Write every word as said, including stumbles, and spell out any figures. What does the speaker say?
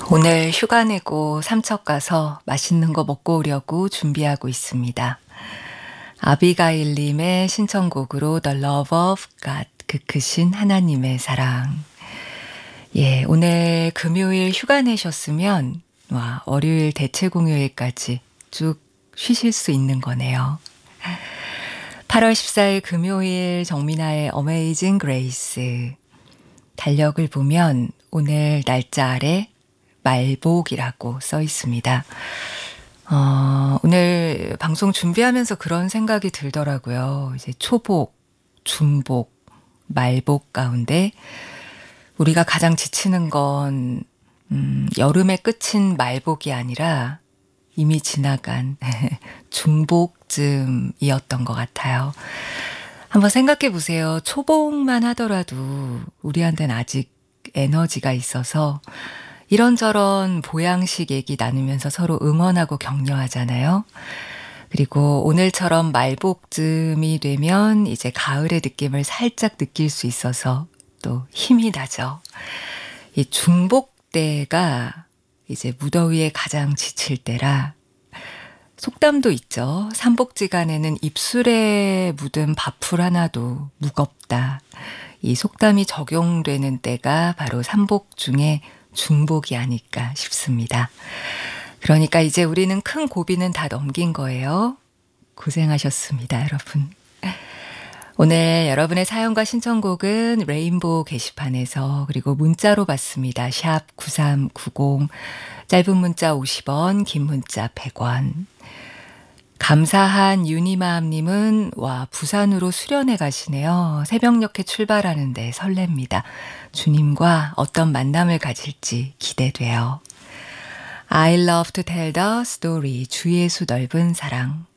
오늘 휴가 내고 삼척 가서 맛있는 거 먹고 오려고 준비하고 있습니다. 아비가일님의 신청곡으로 The Love of God, 그 크신 하나님의 사랑. 예, 오늘 금요일 휴가 내셨으면 와, 월요일 대체 공휴일까지 쭉 쉬실 수 있는 거네요. 팔월 십사일 금요일 정민아의 어메이징 그레이스. 달력을 보면 오늘 날짜 아래 말복이라고 써 있습니다. 어, 오늘 방송 준비하면서 그런 생각이 들더라고요. 이제 초복, 중복, 말복 가운데 우리가 가장 지치는 건 음, 여름의 끝인 말복이 아니라 이미 지나간 중복쯤이었던 것 같아요. 한번 생각해 보세요. 초복만 하더라도 우리한테는 아직 에너지가 있어서 이런저런 보양식 얘기 나누면서 서로 응원하고 격려하잖아요. 그리고 오늘처럼 말복쯤이 되면 이제 가을의 느낌을 살짝 느낄 수 있어서 또 힘이 나죠. 이 중복 때가 이제 무더위에 가장 지칠 때라 속담도 있죠. 삼복지간에는 입술에 묻은 밥풀 하나도 무겁다. 이 속담이 적용되는 때가 바로 삼복 중에 중복이 아닐까 싶습니다. 그러니까 이제 우리는 큰 고비는 다 넘긴 거예요. 고생하셨습니다, 여러분. 오늘 여러분의 사연과 신청곡은 레인보우 게시판에서 그리고 문자로 받습니다. 샵 구삼구공, 짧은 문자 오십 원, 긴 문자 백 원. 감사한 유니마음님은 와 부산으로 수련회 가시네요. 새벽녘에 출발하는데 설렙니다. 주님과 어떤 만남을 가질지 기대돼요. I love to tell the story. 주 예수 넓은 사랑.